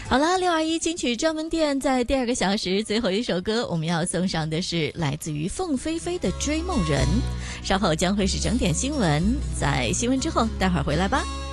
好了，621金曲专门店在第2个小时最后一首歌，我们要送上的是来自于凤飞飞的《追梦人》。稍后将会是整点新闻，在新闻之后，待会儿回来吧。